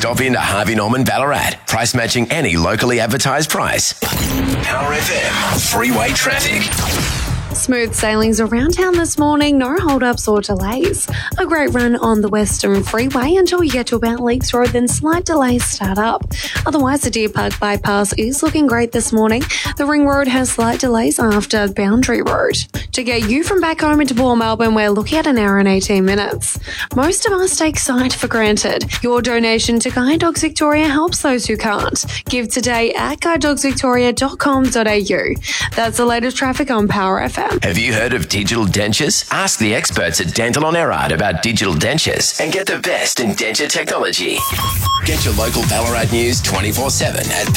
Stop into Harvey Norman Ballarat. Price matching any locally advertised price. Power FM. Freeway traffic. Smooth sailings around town this morning, no hold-ups or delays. A great run on the Western Freeway until you get to about Lakes Road, then slight delays start up. Otherwise, the Deer Park bypass is looking great this morning. The Ring Road has slight delays after Boundary Road. To get you from back home into Port Melbourne, we're looking at an hour and 18 minutes. Most of us take sight for granted. Your donation to Guide Dogs Victoria helps those who can't. Give today at guidedogsvictoria.com.au. That's the latest traffic on Power FM. Have you heard of digital dentures? Ask the experts at Dental on Erard about digital dentures and get the best in denture technology. Get your local Ballarat news 24/7 at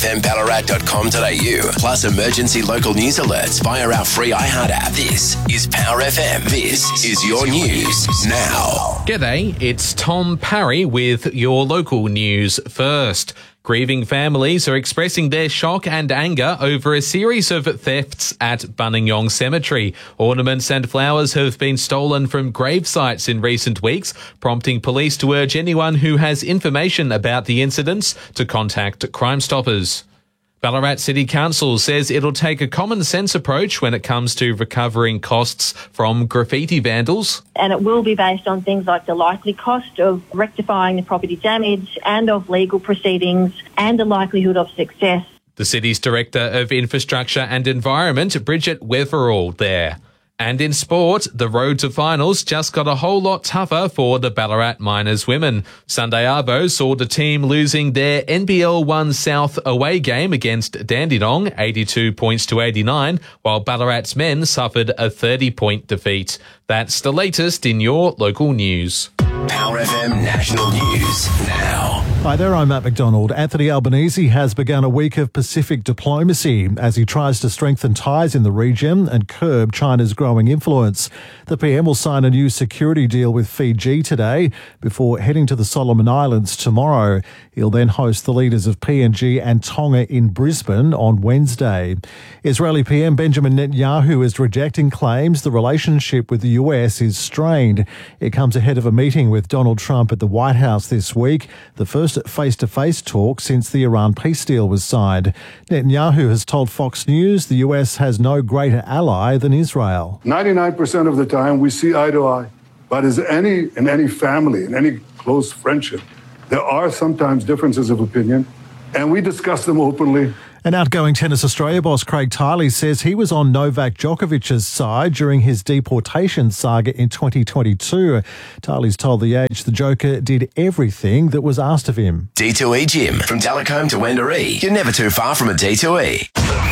powerfmballarat.com.au. Plus emergency local news alerts via our free iHeart app. This is Power FM. This is your news now. G'day, it's Tom Parry with your local news first. Grieving families are expressing their shock and anger over a series of thefts at Buninyong Cemetery. Ornaments and flowers have been stolen from grave sites in recent weeks, prompting police to urge anyone who has information about the incidents to contact Crime Stoppers. Ballarat City Council says it'll take a common sense approach when it comes to recovering costs from graffiti vandals. And it will be based on things like the likely cost of rectifying the property damage and of legal proceedings and the likelihood of success. The city's Director of Infrastructure and Environment, Bridget Weatherall, there. And in sport, the road to finals just got a whole lot tougher for the Ballarat Miners women. Sunday Arvo saw the team losing their NBL 1 South away game against Dandenong, 82 points to 89, while Ballarat's men suffered a 30-point defeat. That's the latest in your local news. Power FM National News now. Hi there, I'm Matt McDonald. Anthony Albanese has begun a week of Pacific diplomacy as he tries to strengthen ties in the region and curb China's growing influence. The PM will sign a new security deal with Fiji today before heading to the Solomon Islands tomorrow. He'll then host the leaders of PNG and Tonga in Brisbane on Wednesday. Israeli PM Benjamin Netanyahu is rejecting claims the relationship with the US is strained. It comes ahead of a meeting with Donald Trump at the White House this week, the first face-to-face talk since the Iran peace deal was signed. Netanyahu has told Fox News the US has no greater ally than Israel. 99% of the time we see eye to eye, but in any family, in any close friendship, there are sometimes differences of opinion, and we discuss them openly. An outgoing Tennis Australia boss Craig Tiley says he was on Novak Djokovic's side during his deportation saga in 2022. Tiley's told The Age the Joker did everything that was asked of him. D2E Gym. From Delacombe to Wendouree. You're never too far from a D2E.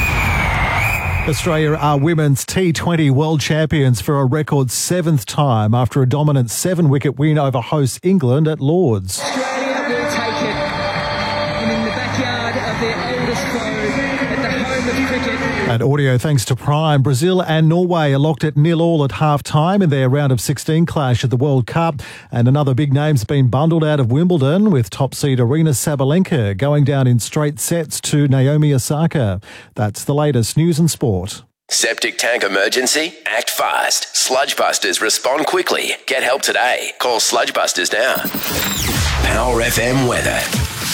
Australia are women's T20 world champions for a record 7th time after a dominant 7-wicket win over hosts England at Lords. Australia will take it. And in the backyard of their oldest foe, at the home of cricket. And audio thanks to Prime. Brazil and Norway are locked at 0-0 at half-time in their round of 16 clash at the World Cup. And another big name's been bundled out of Wimbledon, with top seed Aryna Sabalenka going down in straight sets to Naomi Osaka. That's the latest news and sport. Septic tank emergency? Act fast. Sludge Busters respond quickly. Get help today. Call Sludge Busters now. Power FM weather.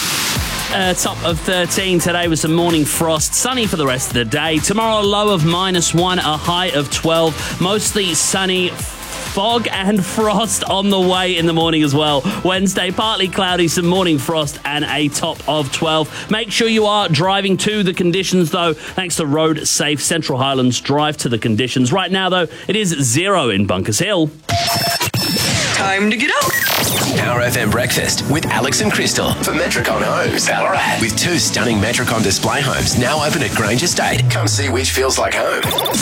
Top of 13 today with some morning frost. Sunny for the rest of the day. Tomorrow, a low of -1, a high of 12. Mostly sunny. Fog and frost on the way in the morning as well. Wednesday, partly cloudy, some morning frost and a top of 12. Make sure you are driving to the conditions, though, thanks to Road Safe. Central Highlands drive to the conditions. Right now, though, it is 0 in Bunkers Hill. Time to get up. Power FM Breakfast with Alex and Crystal for Metricon Homes, Ballarat. With 2 stunning Metricon display homes now open at Grange Estate. Come see which feels like home.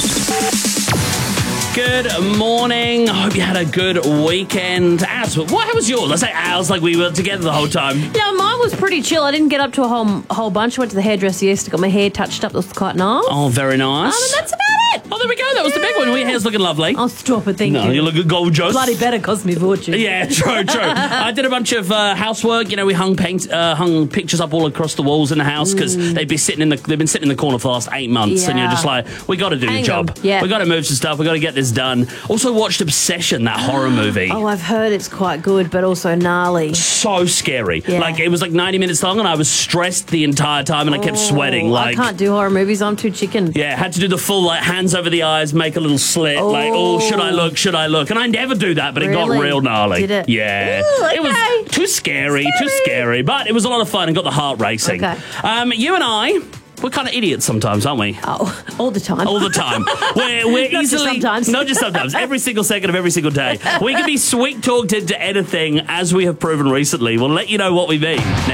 Good morning. I hope you had a good weekend. As what was yours? I say ours like we were together the whole time. No, mine was pretty chill. I didn't get up to a whole bunch. I went to the hairdresser yesterday, got my hair touched up. It was quite nice. Oh, very nice. And that's about it. Oh, there we go that was the big one. Your hair's looking lovely. Oh, stop it, thank you. No, you look gorgeous. Bloody better cost me a fortune. Yeah, true. I did a bunch of housework. You know, we hung pictures up all across the walls in the house because they've been sitting in the corner for the last 8 months, and you're just like, we got to do the job. Yeah. We got to move some stuff. We got to get this done. Also watched Obsession, that horror movie. Oh, I've heard it's quite good, but also gnarly. So scary. Yeah. Like, it was like 90 minutes long, and I was stressed the entire time, and I kept sweating. Like, I can't do horror movies. I'm too chicken. Yeah, had to do the full, like, hands over the eyes, make a little slit. Like, should I look? And I never do that, but it got real gnarly. Did it? Yeah. Ooh, okay. It was too scary, but it was a lot of fun and got the heart racing. Okay. You and I, we're kind of idiots sometimes, aren't we? Oh, all the time. All the time. We're Not easily... just sometimes. Not just sometimes. Every single second of every single day. We can be sweet-talked into anything, as we have proven recently. We'll let you know what we mean next.